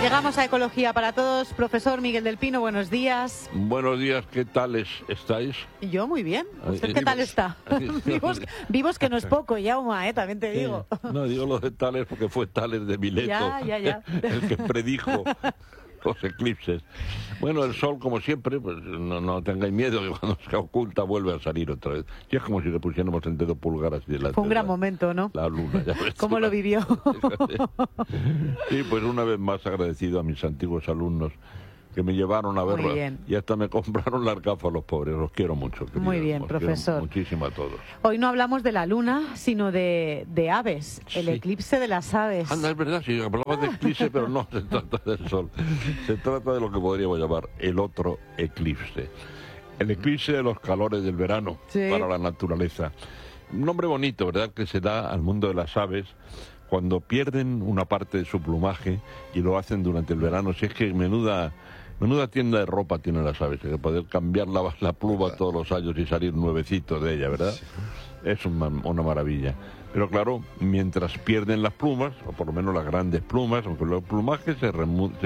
Llegamos a Ecología para Todos. Profesor Miguel del Pino, buenos días. Buenos días, ¿qué tales estáis? Yo muy bien. ¿Usted qué tal está? vivos que no es poco, Yauma, también te digo. No, digo lo de Tales porque fue Tales de Mileto Ya. el que predijo los eclipses. Bueno, el sol, como siempre, pues no tengáis miedo, que cuando se oculta vuelve a salir otra vez. Y es como si le pusiéramos el dedo pulgar así delante. Fue un gran momento, ¿no? La luna, ya ves. ¿Cómo lo vivió? Sí, pues una vez más agradecido a mis antiguos alumnos que me llevaron a verlo y hasta me compraron las gafas los pobres. Los quiero mucho. Queridos. Muy bien, profesor. Muchísimo a todos. Hoy no hablamos de la luna, sino de aves, el eclipse de las aves. Anda, es verdad, sí, hablamos de eclipse, pero no se trata del sol. Se trata de lo que podríamos llamar el otro eclipse. El eclipse de los calores del verano para la naturaleza. Un nombre bonito, ¿verdad?, que se da al mundo de las aves cuando pierden una parte de su plumaje y lo hacen durante el verano. Si es que menuda tienda de ropa tienen las aves, que poder cambiar la pluma todos los años y salir nuevecitos de ella, ¿verdad? Sí. Es una maravilla. Pero claro, mientras pierden las plumas, o por lo menos las grandes plumas, aunque el plumaje se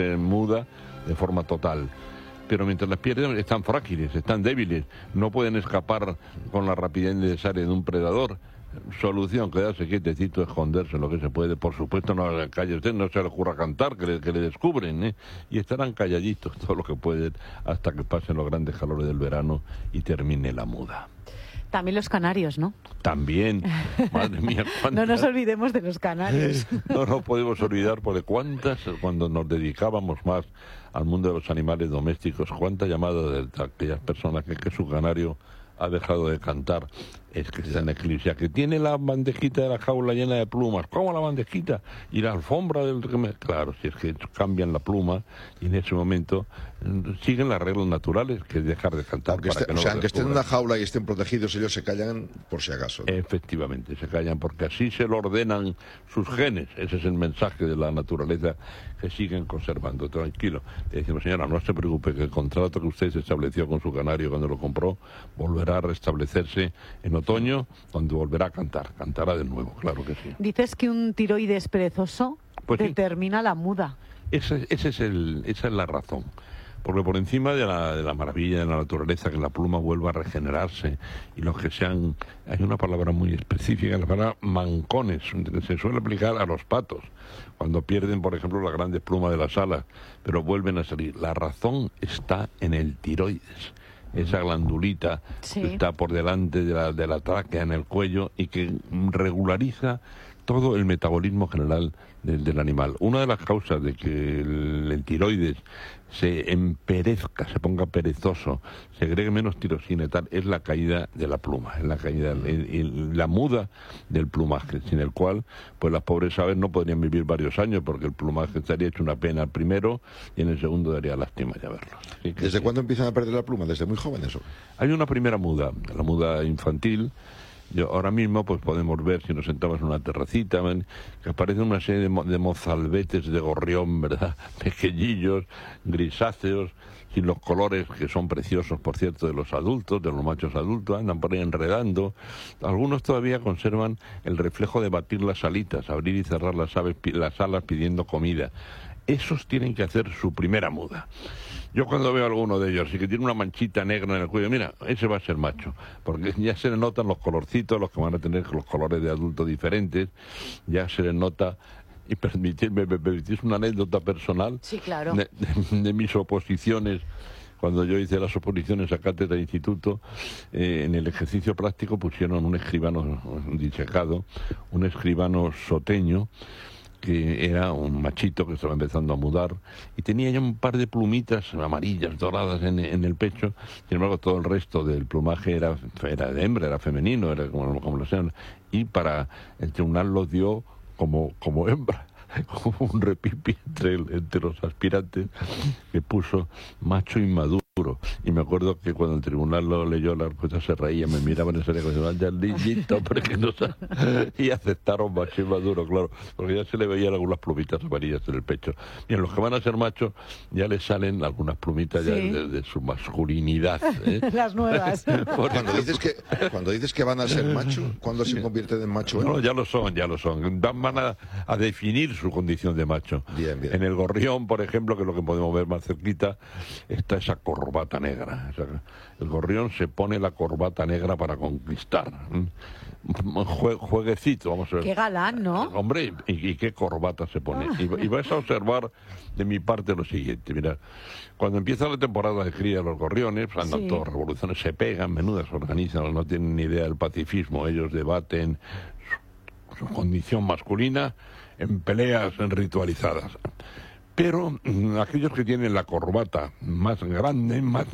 muda de forma total. Pero mientras las pierden están frágiles, están débiles, no pueden escapar con la rapidez necesaria de un predador. Solución, quedarse quietecito, esconderse lo que se puede. Por supuesto, no a la calle, usted no se le ocurra cantar, que le descubren, y estarán calladitos todo lo que pueden hasta que pasen los grandes calores del verano y termine la muda. También los canarios, ¿no? También, madre mía, ¿cuántas? No nos olvidemos de los canarios. No nos podemos olvidar, porque cuántas, cuando nos dedicábamos más al mundo de los animales domésticos, cuántas llamadas de aquellas personas que su canario ha dejado de cantar, es que está en eclipse, que tiene la bandejita de la jaula llena de plumas. ¿Cómo la bandejita? Y la alfombra del... Claro, si es que cambian la pluma y en ese momento siguen las reglas naturales, que es dejar de cantar. Aunque estén en una jaula y estén protegidos, ellos se callan por si acaso, ¿no? Efectivamente, se callan porque así se lo ordenan sus genes. Ese es el mensaje de la naturaleza, que siguen conservando. Tranquilo. Le decimos, señora, no se preocupe, que el contrato que usted estableció con su canario cuando lo compró volverá a restablecerse en otoño, donde volverá a cantar. Cantará de nuevo, claro que sí. Dices que un tiroides perezoso determina la muda. Esa es la razón. Porque por encima de la maravilla de la naturaleza, que la pluma vuelva a regenerarse, y los que sean... Hay una palabra muy específica, la palabra mancones, que se suele aplicar a los patos, cuando pierden, por ejemplo, las grandes plumas de las alas, pero vuelven a salir. La razón está en el tiroides. Esa glandulita que está por delante de la tráquea, en el cuello, y que regulariza todo el metabolismo general del animal. Una de las causas de que el tiroides se emperezca, se ponga perezoso, se agregue menos tirosina y tal, es la caída de la pluma, es la caída, la muda del plumaje, sin el cual pues las pobres aves no podrían vivir varios años, porque el plumaje estaría hecho una pena al primero y en el segundo daría lástima ya verlos. ¿Desde cuándo empiezan a perder la pluma? ¿Desde muy jóvenes? Hay una primera muda, la muda infantil. Ahora mismo pues podemos ver, si nos sentamos en una terracita, que aparecen una serie de mozalbetes de gorrión, ¿verdad? Pequeñillos, grisáceos, sin los colores que son preciosos, por cierto, de los adultos, de los machos adultos, andan por ahí enredando. Algunos todavía conservan el reflejo de batir las alitas, abrir y cerrar las alas pidiendo comida. Esos tienen que hacer su primera muda. Yo cuando veo a alguno de ellos y que tiene una manchita negra en el cuello, mira, ese va a ser macho, porque ya se le notan los colorcitos, los que van a tener los colores de adulto diferentes, ya se les nota. Y me permitís una anécdota personal. Sí, claro. De mis oposiciones. Cuando yo hice las oposiciones a cátedra de instituto, en el ejercicio práctico pusieron un escribano disecado, un escribano soteño, que era un machito que estaba empezando a mudar, y tenía ya un par de plumitas amarillas, doradas en el pecho. Sin embargo, todo el resto del plumaje era de hembra, era femenino, era como lo sean, y para el tribunal lo dio como hembra, como un repipi entre los aspirantes, que puso macho inmaduro. duro. Y me acuerdo que cuando el tribunal lo leyó, la respuesta se reía, me miraban en serio, ya niñito, pero que no sabe. Y aceptaron machismo duro, claro, porque ya se le veían algunas plumitas amarillas en el pecho. Y en los que van a ser machos, ya les salen algunas plumitas ya de su masculinidad. Las nuevas. Cuando dices que van a ser macho, ¿cuándo se convierten en macho? No, ya lo son. Van a definir su condición de macho. Bien. En el gorrión, por ejemplo, que es lo que podemos ver más cerquita, está esa corbata negra. El gorrión se pone la corbata negra para conquistar. Jueguecito, vamos a ver. Qué galán, ¿no? Hombre, ¿y qué corbata se pone? Y vais a observar de mi parte lo siguiente. Mira, cuando empieza la temporada de cría de los gorriones, andan todas revoluciones, se pegan, menudas organizan, no tienen ni idea del pacifismo. Ellos debaten su condición masculina en peleas ritualizadas. Pero aquellos que tienen la corbata más grande, más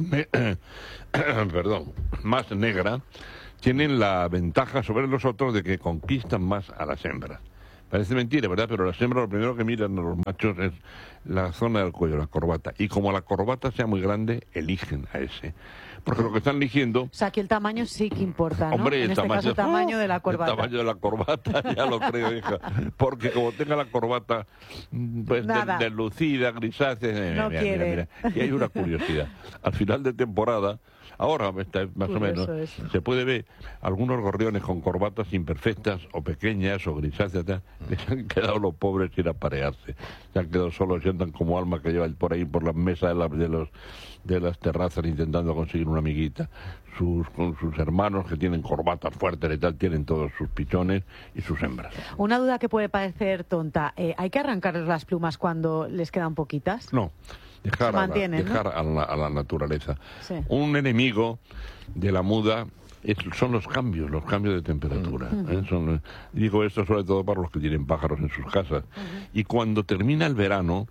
negra, tienen la ventaja sobre los otros de que conquistan más a las hembras. Parece mentira, ¿verdad? Pero las hembras lo primero que miran a los machos es la zona del cuello, la corbata. Y como la corbata sea muy grande, eligen a ese. Porque lo que están eligiendo... O sea, que el tamaño sí que importa, ¿no? Hombre, en este caso, el tamaño de la corbata. El tamaño de la corbata, ya lo creo, hija. Porque como tenga la corbata pues deslucida, grisácea... No quiere. Mira. Y hay una curiosidad. Al final de temporada, ahora más o menos, se puede ver algunos gorriones con corbatas imperfectas o pequeñas o grisáceas, les han quedado los pobres sin aparearse. Se han quedado solos y andan como alma que llevan por ahí por las mesas de las terrazas intentando conseguir una amiguita. Con sus hermanos que tienen corbatas fuertes y tal, tienen todos sus pichones y sus hembras. Una duda que puede parecer tonta, ¿hay que arrancarles las plumas cuando les quedan poquitas? No. Dejar a la naturaleza. Sí. Un enemigo de la muda son los cambios de temperatura. Digo esto sobre todo para los que tienen pájaros en sus casas. Y cuando termina el verano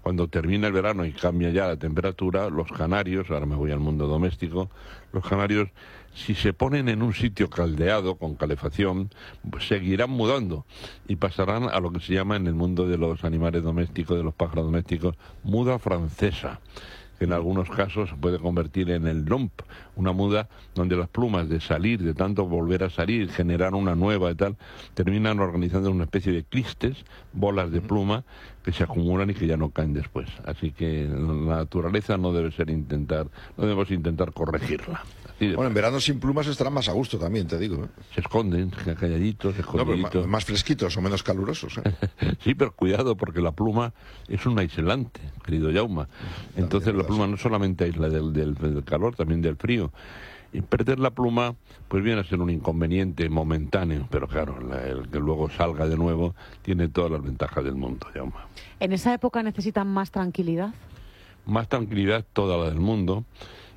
y cambia ya la temperatura, los canarios, ahora me voy al mundo doméstico, los canarios, si se ponen en un sitio caldeado, con calefacción, pues seguirán mudando y pasarán a lo que se llama en el mundo de los animales domésticos, de los pájaros domésticos, muda francesa, que en algunos casos se puede convertir en el lump, una muda donde las plumas de salir, de tanto volver a salir, generar una nueva y tal, terminan organizando una especie de clistes, bolas de pluma, que se acumulan y que ya no caen después. Así que la naturaleza no debemos intentar corregirla. Bueno, en verano sin plumas estarán más a gusto también, te digo. Se esconden, calladitos, escondiditos. No, pero más fresquitos o menos calurosos. Sí, pero cuidado, porque la pluma es un aislante, querido Jaume. Entonces la pluma no solamente aísla del calor, también del frío. Y perder la pluma, pues viene a ser un inconveniente momentáneo, pero claro, el que luego salga de nuevo tiene todas las ventajas del mundo, Jaume. ¿En esa época necesitan más tranquilidad? Más tranquilidad, toda la del mundo.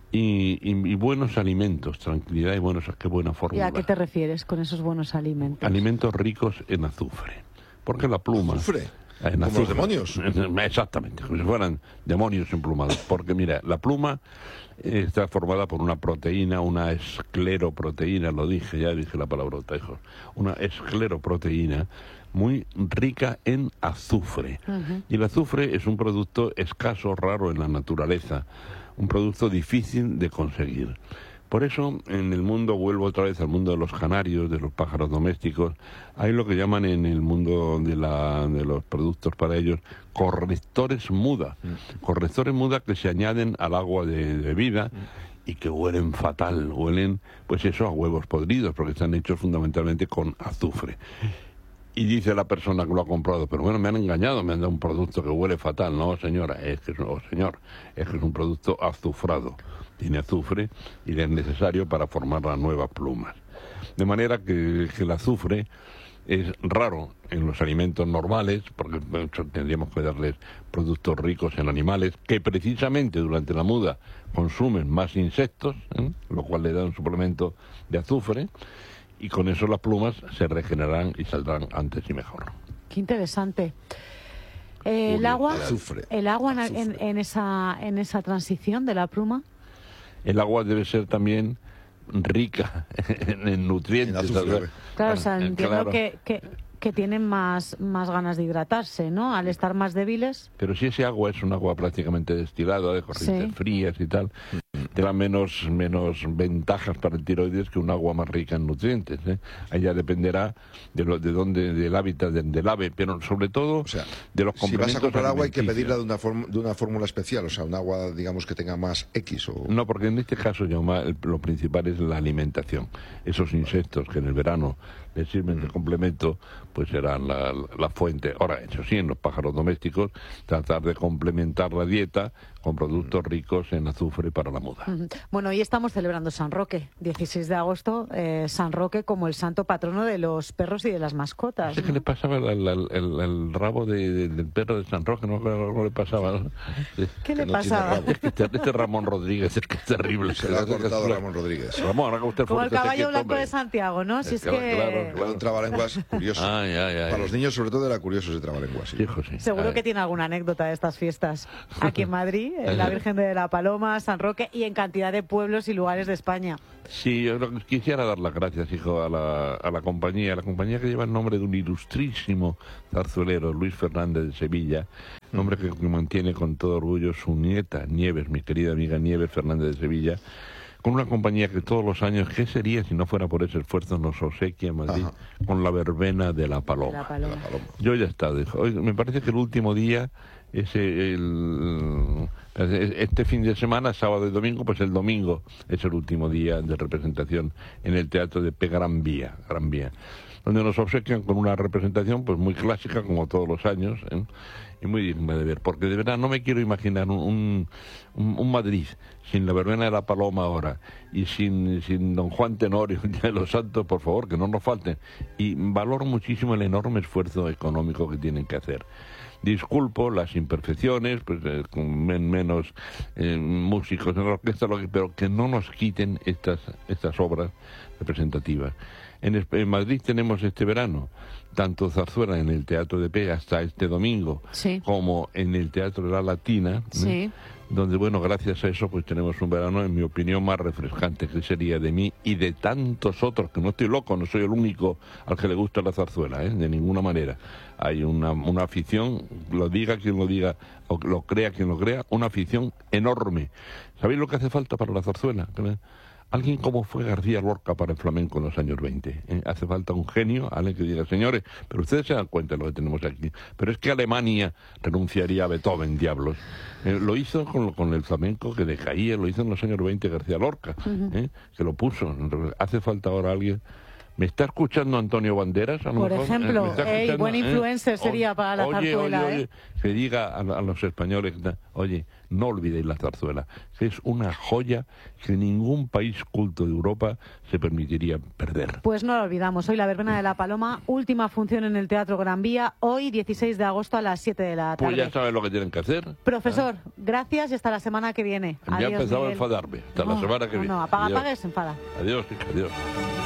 Y buenos alimentos, tranquilidad y qué buena fórmula. ¿Y a qué te refieres con esos buenos alimentos? Alimentos ricos en azufre. Porque la pluma... ¿Azufre? ¿Como los demonios? Exactamente, como si fueran demonios emplumados. Porque mira, la pluma está formada por una proteína, una escleroproteína, ya dije la palabrota, hijo. Una escleroproteína muy rica en azufre. Y el azufre es un producto escaso, raro en la naturaleza. Un producto difícil de conseguir. Por eso, en el mundo, vuelvo otra vez al mundo de los canarios, de los pájaros domésticos, hay lo que llaman en el mundo de los productos para ellos, correctores muda. Correctores muda que se añaden al agua de bebida y que huelen fatal, pues eso, a huevos podridos, porque están hechos fundamentalmente con azufre. Y dice la persona que lo ha comprado, pero bueno, me han engañado, me han dado un producto que huele fatal. No, señora, señor, es que es un producto azufrado. Tiene azufre y es necesario para formar las nuevas plumas. De manera que el azufre es raro en los alimentos normales, porque tendríamos que darles productos ricos en animales, que precisamente durante la muda consumen más insectos, lo cual le da un suplemento de azufre. Y con eso las plumas se regenerarán y saldrán antes y mejor. Qué interesante. El agua en esa transición de la pluma. El agua debe ser también rica en nutrientes. Claro, o sea, entiendo que tienen más ganas de hidratarse, ¿no? Al estar más débiles. Pero si ese agua es un agua prácticamente destilada, de corrientes frías y tal, tenga menos ventajas para el tiroides que un agua más rica en nutrientes. Ahí ya dependerá del hábitat del ave, pero sobre todo, o sea, de los complementos. Si vas a comprar agua hay que pedirla de una fórmula especial, o sea, un agua, digamos, que tenga más X. No, porque en este caso, lo principal es la alimentación. Esos insectos que en el verano le sirven de complemento, pues serán la fuente. Ahora, eso sí, en los pájaros domésticos, tratar de complementar la dieta con productos ricos en azufre para la muda. Bueno, hoy estamos celebrando San Roque, 16 de agosto, San Roque como el santo patrono de los perros y de las mascotas. ¿Qué le pasaba el rabo del perro de San Roque? No le pasaba. ¿Qué le pasaba? Este Ramón Rodríguez es que es terrible. Se le ha cortado Ramón Rodríguez. Ramón, haga usted como el caballo blanco de Santiago, ¿no? Si es que... Claro. Un trabalenguas curioso. Para los niños, sobre todo, era curioso ese trabalenguas. Sí. Sí. Seguro que tiene alguna anécdota de estas fiestas. Aquí en Madrid, en la Virgen de la Paloma, San Roque y en cantidad de pueblos y lugares de España. Sí, yo quisiera dar las gracias, hijo, a la compañía que lleva el nombre de un ilustrísimo zarzuelero, Luis Fernández de Sevilla, nombre que mantiene con todo orgullo su nieta, Nieves, mi querida amiga Nieves Fernández de Sevilla, con una compañía que todos los años, ¿qué sería si no fuera por ese esfuerzo? Nos obsequia en Madrid con la verbena de la Paloma. Yo ya he estado, hijo. Hoy, me parece que el último día este fin de semana, sábado y domingo, pues el domingo es el último día de representación en el Teatro de P. Gran Vía, donde nos obsequian con una representación pues muy clásica, como todos los años, y muy digna de ver, porque de verdad no me quiero imaginar un Madrid sin la verbena de la Paloma ahora, y sin don Juan Tenorio, de los Santos, por favor, que no nos falten, y valoro muchísimo el enorme esfuerzo económico que tienen que hacer. Disculpo las imperfecciones, pues con menos músicos en la orquesta, pero que no nos quiten estas obras representativas. En Madrid tenemos este verano tanto zarzuela en el Teatro de P hasta este domingo, como en el Teatro de la Latina, donde, bueno, gracias a eso pues tenemos un verano, en mi opinión, más refrescante, que sería de mí y de tantos otros, que no estoy loco, no soy el único al que le gusta la zarzuela, de ninguna manera. Hay una afición, lo diga quien lo diga, o lo crea quien lo crea, una afición enorme. ¿Sabéis lo que hace falta para la zarzuela? Alguien como fue García Lorca para el flamenco en los años 20. Hace falta un genio, alguien que diga, señores, pero ustedes se dan cuenta de lo que tenemos aquí. Pero es que Alemania renunciaría a Beethoven, diablos. Lo hizo con el flamenco que decaía, lo hizo en los años 20 García Lorca, que lo puso. Hace falta ahora alguien... ¿Me está escuchando Antonio Banderas? A lo Por mejor? ejemplo, buen influencer sería para la zarzuela. Oye, que diga a los españoles, oye, no olvidéis la zarzuela, que es una joya que ningún país culto de Europa se permitiría perder. Pues no lo olvidamos. Hoy la verbena de la Paloma, última función en el Teatro Gran Vía, hoy 16 de agosto a las 7 de la tarde. Pues ya saben lo que tienen que hacer. Profesor, gracias y hasta la semana que viene. Ya he empezado a enfadarme. Hasta la semana que viene. No, apaga y se enfada. Adiós, hija, adiós.